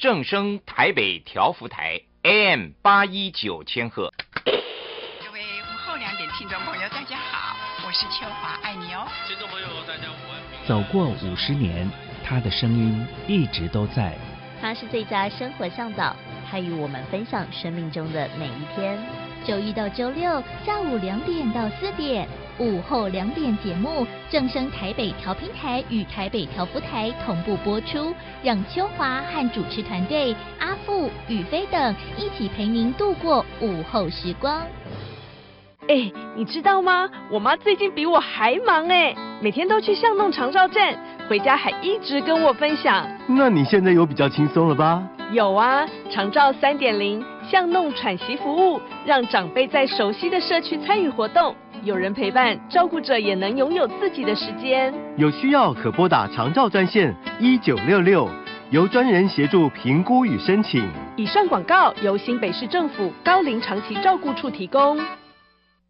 正声台北调幅台 AM819千赫。 各位午后2点听众朋友，大家好，我是秋华，爱你哦。 听众朋友，大家午安。 走过50年，他的声音一直都在。 他是最佳生活向导，他与我们分享生命中的每一天。周一到周六下午2点到4点，午后2点节目正声台北调频台与台北调幅台同步播出，让秋华和主持团队阿富、宇飞等一起陪您度过午后时光。 你知道吗？我妈最近比我还忙每天都去巷弄长照站，回家还一直跟我分享。 那你现在有比较轻松了吧？ 有啊，长照3.0巷弄喘息服务，让长辈在熟悉的社区参与活动，有人陪伴，照顾者也能拥有自己的时间。 有需要可拨打长照专线1966，由专人协助评估与申请。 以上广告由新北市政府高龄长期照顾处提供。